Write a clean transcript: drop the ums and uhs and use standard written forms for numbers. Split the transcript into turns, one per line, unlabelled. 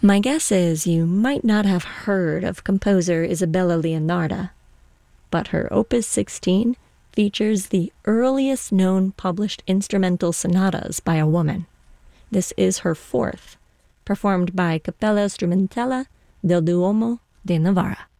My guess is you might not have heard of composer Isabella Leonarda, but her Opus 16 features the earliest known published instrumental sonatas by a woman. This is her fourth, performed by Cappella Strumentale del Duomo de Novara.